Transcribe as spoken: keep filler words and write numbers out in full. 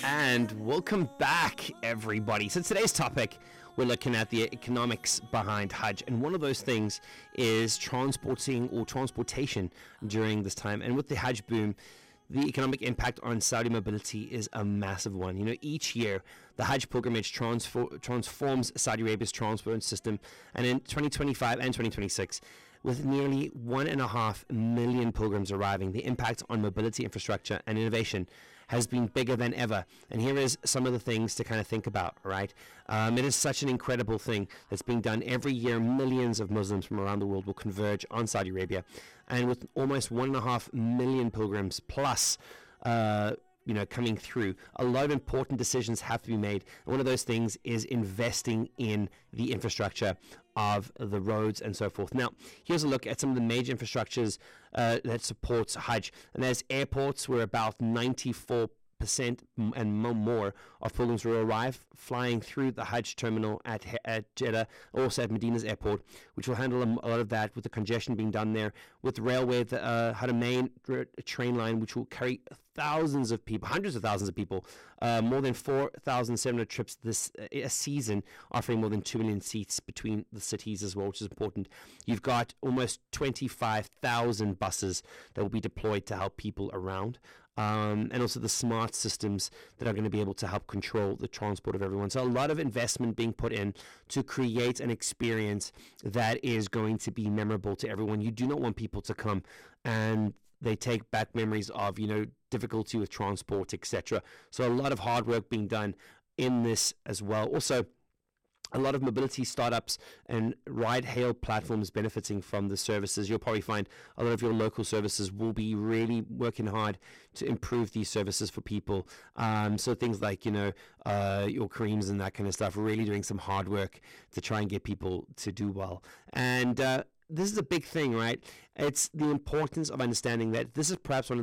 And welcome back, everybody. So today's topic, we're looking at the economics behind Hajj, and one of those things is transporting or transportation during this time. And with the Hajj boom, the economic impact on Saudi mobility is a massive one. You know, each year, the Hajj pilgrimage transfor- transforms Saudi Arabia's transport system, and in twenty twenty-five and twenty twenty-six, with nearly one and a half million pilgrims arriving, the impact on mobility infrastructure and innovation has been bigger than ever. And here is some of the things to kind of think about, right? Um, it is such an incredible thing that's being done. Every year, millions of Muslims from around the world will converge on Saudi Arabia. And with almost one and a half million pilgrims plus, uh, you know, coming through, a lot of important decisions have to be made. And one of those things is investing in the infrastructure of the roads and so forth. Now, here's a look at some of the major infrastructures uh, that supports Hajj. And there's airports where about ninety-four percent and more of pilgrims will arrive flying through the Hajj terminal at, at Jeddah, also at Medina's airport, which will handle a lot of that with the congestion being done there. With railway, the uh, Haramain train line, which will carry thousands of people, hundreds of thousands of people, uh, more than four thousand seven hundred trips this uh, a season, offering more than two million seats between the cities as well, which is important. You've got almost twenty-five thousand buses that will be deployed to help people around. Um, and also the smart systems that are going to be able to help control the transport of everyone. So a lot of investment being put in to create an experience that is going to be memorable to everyone. You do not want people to come and they take back memories of, you know, difficulty with transport, et cetera. So a lot of hard work being done in this as well. Also, a lot of mobility startups and ride-hail platforms benefiting from the services. You'll probably find a lot of your local services will be really working hard to improve these services for people. Um, so things like, you know, uh, your creams and that kind of stuff, really doing some hard work to try and get people to do well. And uh, this is a big thing, right? It's the importance of understanding that this is perhaps one of